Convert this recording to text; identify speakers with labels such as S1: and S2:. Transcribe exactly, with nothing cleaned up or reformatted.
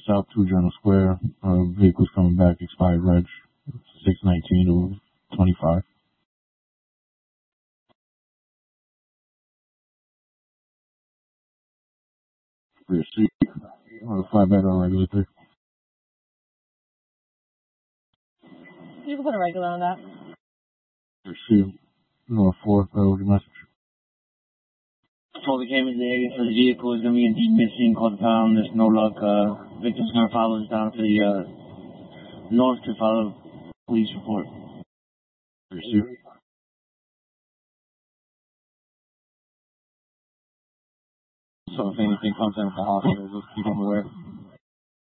S1: South two Journal Square. Uh, vehicle's coming back, expired reg, six nineteen to twenty-five. Rear seat, uh, flatbed or regular three.
S2: You can put a regular on that.
S1: Rear seat, North fourth, uh, with your message.
S3: Patrol came in the area for the vehicle is going to be indeed missing, called the pound. There's no luck. Uh, victim's going to follow us down to the uh, north to follow police report.
S1: Rear
S3: So if anything comes in at the hospital, just keep them aware.